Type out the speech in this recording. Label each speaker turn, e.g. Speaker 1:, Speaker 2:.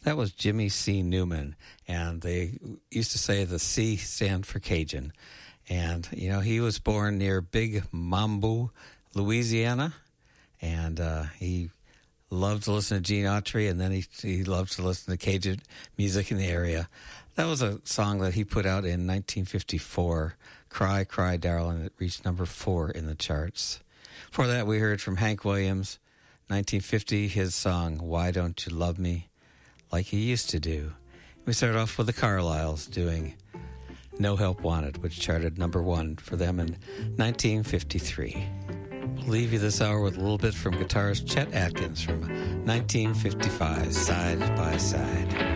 Speaker 1: That was Jimmy C. Newman, and they used to say the C stand for Cajun. And, you know, he was born near Big Mambo, Louisiana, and he loved to listen to Gene Autry, and then he loved to listen to Cajun music in the area. That was a song that he put out in 1954, Cry, Cry, Darling. It reached number 4 in the charts. Before that, we heard from Hank Williams, 1950, his song, Why Don't You Love Me Like You Used to Do. We started off with the Carlisles doing No Help Wanted, which charted number 1 for them in 1953. We'll leave you this hour with a little bit from guitarist Chet Atkins from 1955, Side by Side.